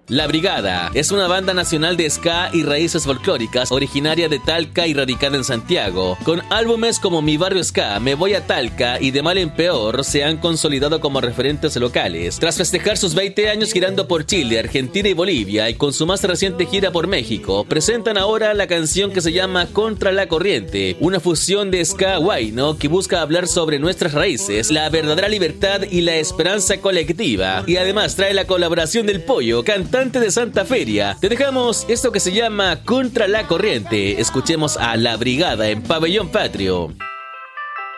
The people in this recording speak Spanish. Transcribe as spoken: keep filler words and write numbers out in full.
La Brigada es una banda nacional de ska y raíces folclóricas originaria de Talca y radicada en Santiago. Con álbumes como Mi Barrio Ska, Me Voy a Talca y De Mal en Peor se han consolidado como referentes locales. Tras festejar sus veinte años girando por Chile, Argentina y Bolivia y con su más reciente gira por México, presentan ahora la canción que se llama Contra la Corriente, una fusión de ska huayno que busca hablar sobre nuestras raíces, la verdadera libertad y la esperanza colectiva. Y además trae la colaboración del Pollo, cantante de Santa Feria. Te dejamos esto que se llama Contra la Corriente. Escuchemos a La Brigada en Pabellón Patrio.